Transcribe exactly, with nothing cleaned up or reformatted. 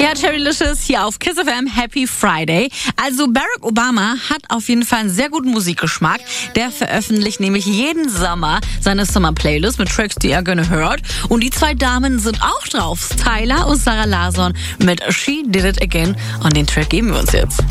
Ja, Cherrylicious hier auf Kiss F M. Happy Friday. Also Barack Obama hat auf jeden Fall einen sehr guten Musikgeschmack. Der veröffentlicht nämlich jeden Sommer seine Summer-Playlist mit Tracks, die er gerne hört. Und die zwei Damen sind auch drauf. Tyler und Sarah Larsson mit She Did It Again. Und den Track geben wir uns jetzt.